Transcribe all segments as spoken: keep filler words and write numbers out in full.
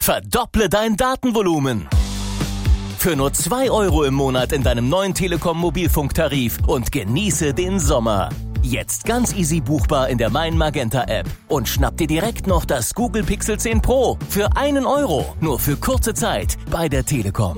Verdopple dein Datenvolumen. Für nur zwei Euro im Monat in deinem neuen Telekom Mobilfunktarif und genieße den Sommer. Jetzt ganz easy buchbar in der Mein Magenta App und schnapp dir direkt noch das Google Pixel zehn Pro für einen Euro. Nur für kurze Zeit bei der Telekom.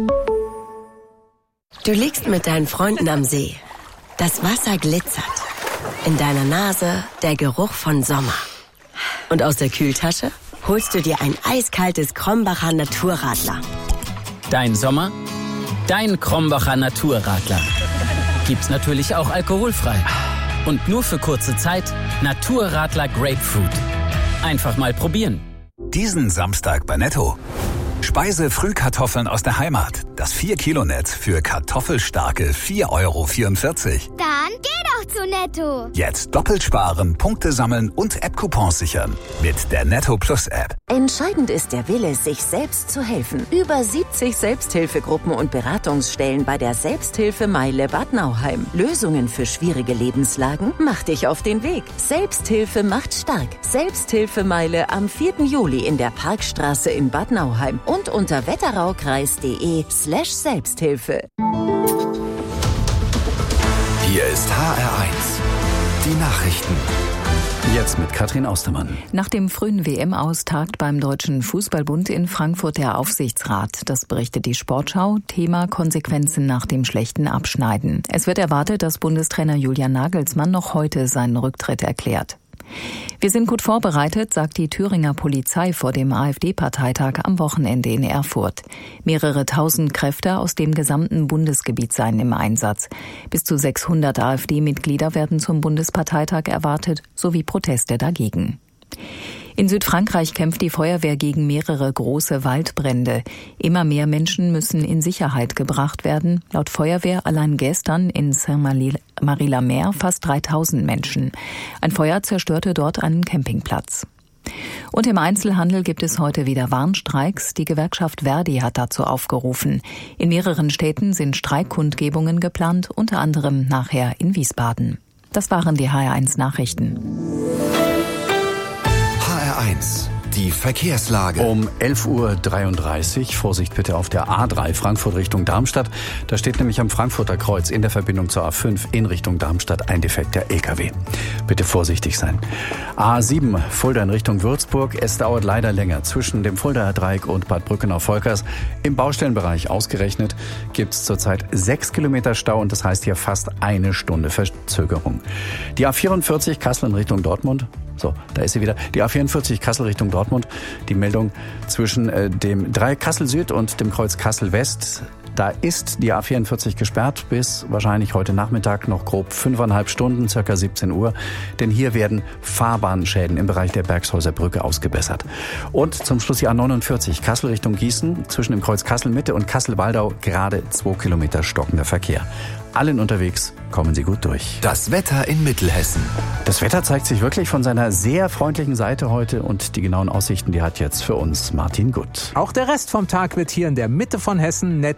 Du liegst mit deinen Freunden am See. Das Wasser glitzert. In deiner Nase der Geruch von Sommer. Und aus der Kühltasche holst du dir ein eiskaltes Krombacher Naturradler. Dein Sommer, dein Krombacher Naturradler. Gibt's natürlich auch alkoholfrei. Und nur für kurze Zeit Naturradler Grapefruit. Einfach mal probieren. Diesen Samstag bei Netto. Speise-Frühkartoffeln aus der Heimat. Das vier Kilo Netz für kartoffelstarke vier Euro vierundvierzig. Dann geh doch zu Netto. Jetzt doppelt sparen, Punkte sammeln und App-Coupons sichern. Mit der Netto Plus App. Entscheidend ist der Wille, sich selbst zu helfen. Über siebzig Selbsthilfegruppen und Beratungsstellen bei der Selbsthilfe Meile Bad Nauheim. Lösungen für schwierige Lebenslagen? Mach dich auf den Weg. Selbsthilfe macht stark. Selbsthilfe Meile am vierten Juli in der Parkstraße in Bad Nauheim und unter wetteraukreis.de slash Selbsthilfe. Hier ist H R eins. Die Nachrichten. Jetzt mit Katrin Austermann. Nach dem frühen W M-Aus tagt beim Deutschen Fußballbund in Frankfurt der Aufsichtsrat. Das berichtet die Sportschau. Thema Konsequenzen nach dem schlechten Abschneiden. Es wird erwartet, dass Bundestrainer Julian Nagelsmann noch heute seinen Rücktritt erklärt. Wir sind gut vorbereitet, sagt die Thüringer Polizei vor dem AfD-Parteitag am Wochenende in Erfurt. Mehrere tausend Kräfte aus dem gesamten Bundesgebiet seien im Einsatz. Bis zu sechshundert AfD-Mitglieder werden zum Bundesparteitag erwartet, sowie Proteste dagegen. In Südfrankreich kämpft die Feuerwehr gegen mehrere große Waldbrände. Immer mehr Menschen müssen in Sicherheit gebracht werden. Laut Feuerwehr allein gestern in Saint-Marie-la-Mer fast dreitausend Menschen. Ein Feuer zerstörte dort einen Campingplatz. Und im Einzelhandel gibt es heute wieder Warnstreiks. Die Gewerkschaft Verdi hat dazu aufgerufen. In mehreren Städten sind Streikkundgebungen geplant, unter anderem nachher in Wiesbaden. Das waren die H R eins Nachrichten. H R eins. Die Verkehrslage. Um elf Uhr dreiunddreißig, Vorsicht bitte auf der A drei Frankfurt Richtung Darmstadt. Da steht nämlich am Frankfurter Kreuz in der Verbindung zur A fünf in Richtung Darmstadt ein defekter L K W. Bitte vorsichtig sein. A sieben Fulda in Richtung Würzburg. Es dauert leider länger. Zwischen dem Fuldaer Dreieck und Bad Brückenau-Volkers im Baustellenbereich ausgerechnet gibt es zurzeit sechs Kilometer Stau und das heißt hier fast eine Stunde Verzögerung. Die A vierundvierzig Kassel in Richtung Dortmund. So, da ist sie wieder. Die A vierundvierzig Kassel Richtung Dortmund. Die Meldung zwischen äh, dem Dreieck Kassel Süd und dem Kreuz Kassel West. Da ist die A vierundvierzig gesperrt bis wahrscheinlich heute Nachmittag noch grob fünfeinhalb Stunden, circa siebzehn Uhr. Denn hier werden Fahrbahnschäden im Bereich der Bergshäuser Brücke ausgebessert. Und zum Schluss die A neunundvierzig Kassel Richtung Gießen. Zwischen dem Kreuz Kassel Mitte und Kassel-Waldau gerade zwei Kilometer stockender Verkehr. Allen unterwegs, kommen Sie gut durch. Das Wetter in Mittelhessen. Das Wetter zeigt sich wirklich von seiner sehr freundlichen Seite heute und die genauen Aussichten, die hat jetzt für uns Martin Gutt. Auch der Rest vom Tag wird hier in der Mitte von Hessen nett